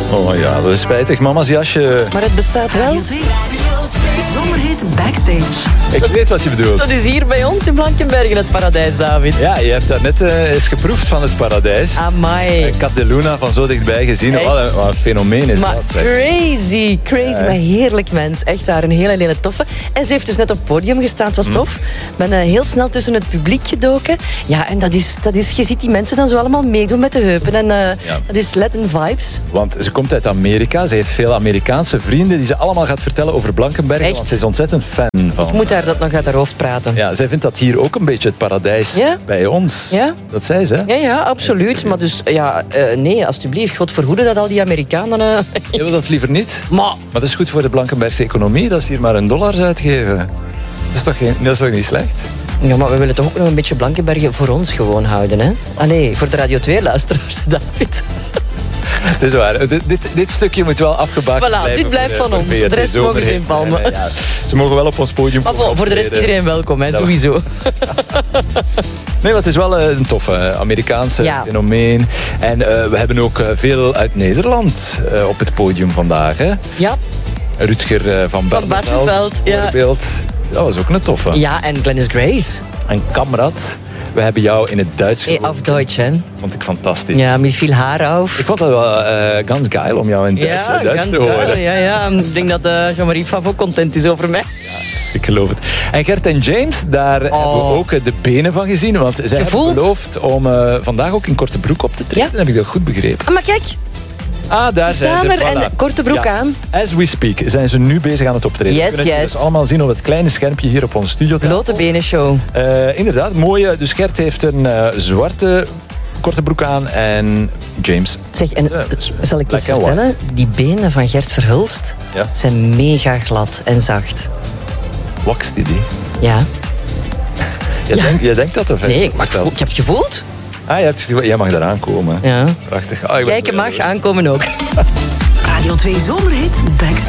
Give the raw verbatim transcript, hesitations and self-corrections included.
Oh ja, dat is spijtig. Mama's jasje. Maar het bestaat wel. Radio twee. Zomerhit Backstage. Ik weet wat je bedoelt. Dat is hier bij ons in Blankenbergen het paradijs, David. Ja, je hebt daar net uh, eens geproefd van het paradijs. Amai. Ik had de Luna van zo dichtbij gezien. Wat een, wat een fenomeen is maar dat. Zeg. Crazy, crazy. Ja, maar heerlijk mens. Echt waar, een hele, hele toffe. En ze heeft dus net op het podium gestaan. Het was tof. Ik ben uh, heel snel tussen het publiek gedoken. Ja, en dat is, dat is, je ziet die mensen dan zo allemaal meedoen met de heupen. En uh, ja. dat is Latin vibes. Want ze komt uit Amerika. Ze heeft veel Amerikaanse vrienden die ze allemaal gaat vertellen over Blankenbergen. Echt? Want ze is ontzettend fan van. Ik moet haar dat nog uit haar hoofd praten. Ja, zij vindt dat hier ook een beetje het paradijs ja? bij ons. Ja? Dat zei ze. Ja, ja, absoluut. Maar dus, ja, uh, nee, alsjeblieft. God verhoede dat al die Amerikanen... Uh... Je wil dat liever niet. Maar... maar dat is goed voor de Blankenbergse economie. Dat is hier maar een dollar uitgeven. Dat is toch, geen, dat is toch niet slecht? Ja, maar we willen toch ook nog een beetje Blankenbergen voor ons gewoon houden, hè? Allee, voor de Radio twee-luisteraars, David. Het is waar. Dit, dit, dit stukje moet wel afgebakend voilà, blijven. dit blijft voor, van ons. De rest mogen ze inpalmen. Ja, ja. Ze mogen wel op ons podium maar voor, voor de rest iedereen welkom, hè, sowieso. Nee, maar het is wel een toffe Amerikaanse ja. fenomeen. En uh, we hebben ook veel uit Nederland uh, op het podium vandaag. Hè? Ja. Rutger uh, van Barneveld, bijvoorbeeld. Ja. Dat was ook een toffe. Ja, en Glennis Grace. En Kamrad. We hebben jou in het Duits gehoord. Hey, auf Deutsch, hè? Vond ik fantastisch. Ja, met veel haar af. Ik vond dat wel uh, ganz geil om jou in het Duits, ja, Duits te horen. Geil, ja, ja. Ik denk dat uh, Jean-Marie Favo content is over mij. Ja, ik geloof het. En Gert en James, daar oh. hebben we ook de benen van gezien. Want zij Gevoeld? hebben beloofd om uh, vandaag ook in korte broek op te treden. Ja? Heb ik dat goed begrepen? Ah, maar kijk... Ah, daar ze zijn staan ze. er Voilà. en korte broek ja. aan. As we speak zijn ze nu bezig aan het optreden. Yes, we kunnen yes. het dus allemaal zien op het kleine schermpje hier op ons studio. Blote benen show. Uh, inderdaad, mooie. Dus Gert heeft een uh, zwarte korte broek aan en James. Zeg, en uh, zal ik je vertellen? Warm. Die benen van Gert Verhulst ja? zijn mega glad en zacht. Wax die die? Ja. je, ja. Denkt, je denkt dat of nee, ik, mag, ik heb het gevoeld. Ah, je hebt, jij mag eraan komen. Ja. Prachtig. Ah, kijken mag, aankomen ook. Radio twee Zomerhit Backstage.